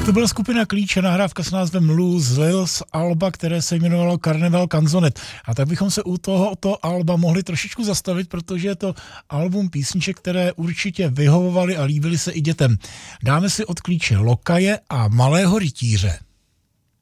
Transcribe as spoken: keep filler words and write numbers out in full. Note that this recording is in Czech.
To byla skupina Klíče, nahrávka s názvem Loose Lil z alba, které se jmenovalo Carnival Canzonet. A tak bychom se u tohoto alba mohli trošičku zastavit, protože je to album písniček, které určitě vyhovovaly a líbily se i dětem. Dáme si od Klíče Lokaje a Malého rytíře.